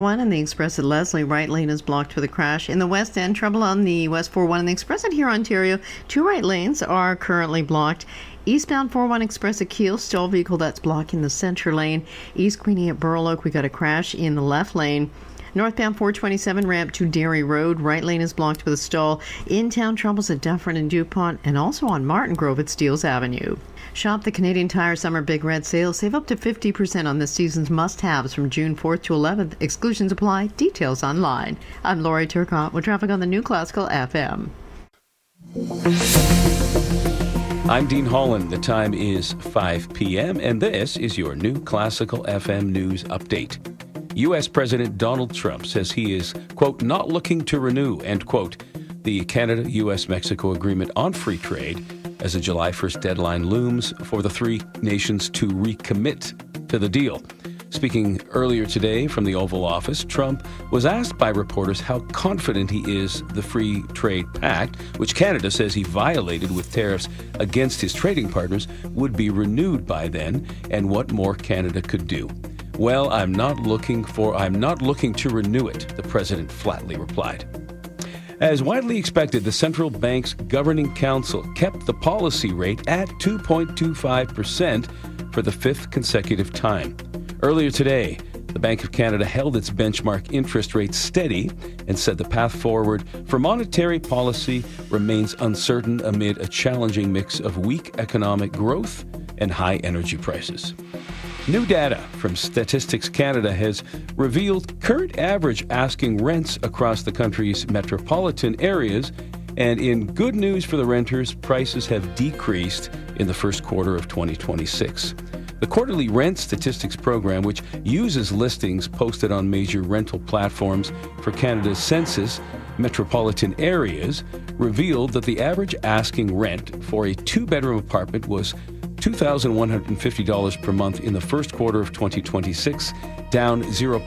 1 and the Express at Leslie. Right lane is blocked for the crash. In the West End, trouble on the West 41 and the Express at Huron, Ontario. 2 right lanes are currently blocked. Eastbound 41 Express at Kiel, stall vehicle that's blocking the center lane. East Queenie at Burloak, we got a crash in the left lane. Northbound 427 ramp to Derry Road. Right lane is blocked with a stall. In-town troubles at Dufferin and DuPont, and also on Martin Grove at Steeles Avenue. Shop the Canadian Tire Summer Big Red Sale. Save up to 50% on this season's must-haves from June 4th to 11th. Exclusions apply. Details online. I'm Lori Turcotte with traffic on the New Classical FM. I'm Dean Holland. The time is 5 p.m. and this is your New Classical FM News Update. U.S. President Donald Trump says he is, quote, not looking to renew, end quote, the Canada-U.S.-Mexico agreement on free trade as a July 1st deadline looms for the three nations to recommit to the deal. Speaking earlier today from the Oval Office, Trump was asked by reporters how confident he is the Free Trade Pact, which Canada says he violated with tariffs against his trading partners, would be renewed by then, and what more Canada could do. Well, I'm not looking to renew it, the president flatly replied. As widely expected, the central bank's governing council kept the policy rate at 2.25% for the fifth consecutive time. Earlier today, the Bank of Canada held its benchmark interest rate steady and said the path forward for monetary policy remains uncertain amid a challenging mix of weak economic growth and high energy prices. New data from Statistics Canada has revealed current average asking rents across the country's metropolitan areas, and in good news for the renters, prices have decreased in the first quarter of 2026. The Quarterly Rent Statistics Program, which uses listings posted on major rental platforms for Canada's census metropolitan areas, revealed that the average asking rent for a two-bedroom apartment was $2,150 per month in the first quarter of 2026, down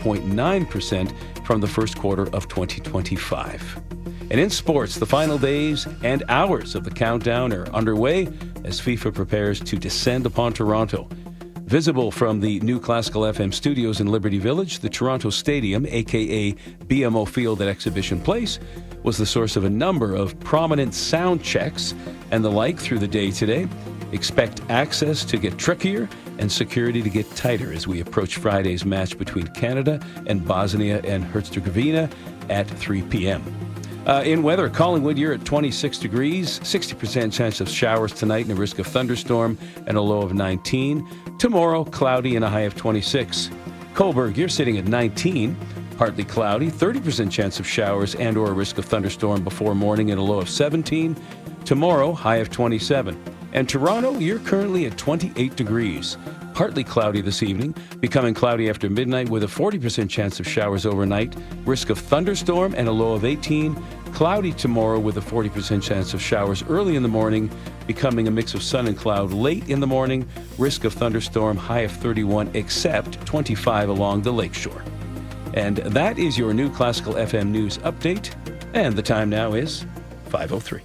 0.9% from the first quarter of 2025. And in sports, the final days and hours of the countdown are underway as FIFA prepares to descend upon Toronto. Visible from the New Classical FM studios in Liberty Village, the Toronto Stadium, aka BMO Field at Exhibition Place, was the source of a number of prominent sound checks and the like through the day today. Expect access to get trickier and security to get tighter as we approach Friday's match between Canada and Bosnia and Herzegovina at 3 p.m. In weather, Collingwood, you're at 26 degrees, 60% chance of showers tonight and a risk of thunderstorm and a low of 19. Tomorrow, cloudy and a high of 26. Cobourg, you're sitting at 19, partly cloudy, 30% chance of showers and or a risk of thunderstorm before morning and a low of 17. Tomorrow, high of 27. And Toronto, you're currently at 28 degrees. Partly cloudy this evening, becoming cloudy after midnight with a 40% chance of showers overnight, risk of thunderstorm and a low of 18. Cloudy tomorrow with a 40% chance of showers early in the morning, becoming a mix of sun and cloud late in the morning, risk of thunderstorm, high of 31, except 25 along the lakeshore. And that is your New Classical FM News Update. And the time now is 5:03.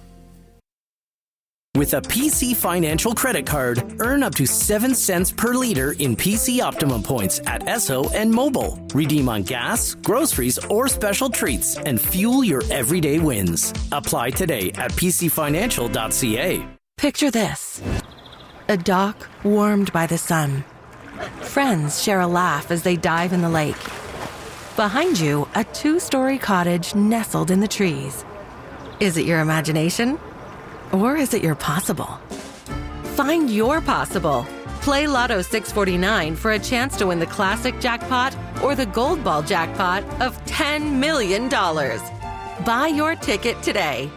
With a PC Financial credit card, earn up to 7 cents per liter in PC Optimum points at Esso and Mobile. Redeem on gas, groceries, or special treats and fuel your everyday wins. Apply today at pcfinancial.ca. Picture this. A dock warmed by the sun. Friends share a laugh as they dive in the lake. Behind you, a 2-story cottage nestled in the trees. Is it your imagination? Or is it your possible? Find your possible. Play Lotto 649 for a chance to win the classic jackpot or the gold ball jackpot of $10 million. Buy your ticket today.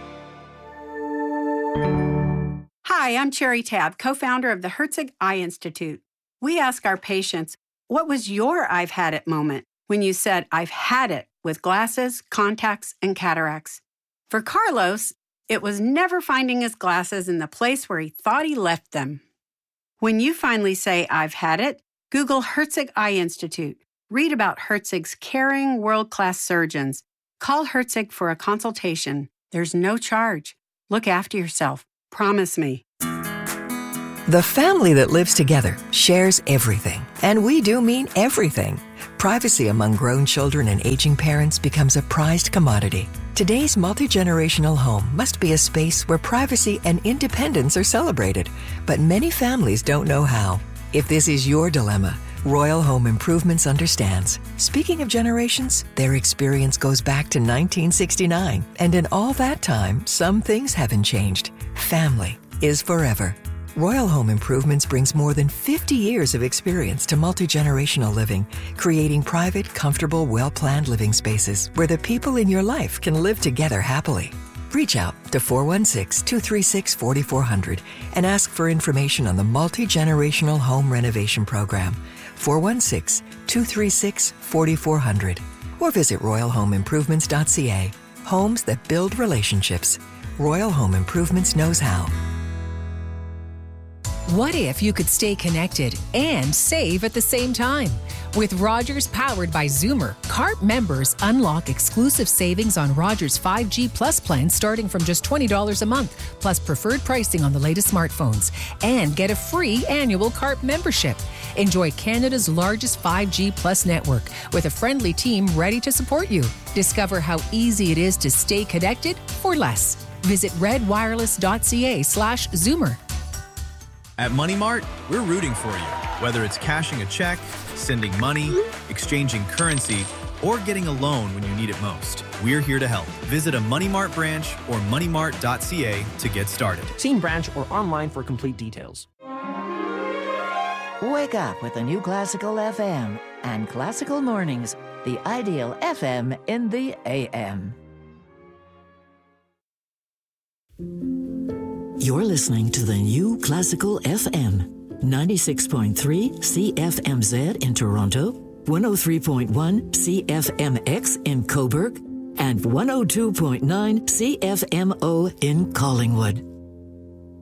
Hi, I'm Cherry Tabb, co-founder of the Herzig Eye Institute. We ask our patients, what was your I've had it moment when you said, I've had it with glasses, contacts, and cataracts? For Carlos, it was never finding his glasses in the place where he thought he left them. When you finally say, I've had it, Google Herzig Eye Institute. Read about Herzig's caring, world-class surgeons. Call Herzig for a consultation. There's no charge. Look after yourself. Promise me. The family that lives together shares everything. And we do mean everything. Privacy among grown children and aging parents becomes a prized commodity. Today's multi-generational home must be a space where privacy and independence are celebrated, but many families don't know how. If this is your dilemma, Royal Home Improvements understands. Speaking of generations, their experience goes back to 1969, and in all that time, some things haven't changed. Family is forever. Royal Home Improvements brings more than 50 years of experience to multi-generational living, creating private, comfortable, well-planned living spaces where the people in your life can live together happily. Reach out to 416-236-4400 and ask for information on the Multi-Generational Home Renovation Program, 416-236-4400, or visit royalhomeimprovements.ca. Homes that build relationships. Royal Home Improvements knows how. What if you could stay connected and save at the same time? With Rogers powered by Zoomer, CARP members unlock exclusive savings on Rogers 5G Plus plans starting from just $20 a month, plus preferred pricing on the latest smartphones, and get a free annual CARP membership. Enjoy Canada's largest 5G Plus network with a friendly team ready to support you. Discover how easy it is to stay connected for less. Visit redwireless.ca/Zoomer. At Money Mart, we're rooting for you. Whether it's cashing a check, sending money, exchanging currency, or getting a loan when you need it most, we're here to help. Visit a Money Mart branch or moneymart.ca to get started. See in branch or online for complete details. Wake up with a new Classical FM and Classical Mornings, the ideal FM in the AM. You're listening to the new Classical FM, 96.3 CFMZ in Toronto, 103.1 CFMX in Cobourg, and 102.9 CFMO in Collingwood.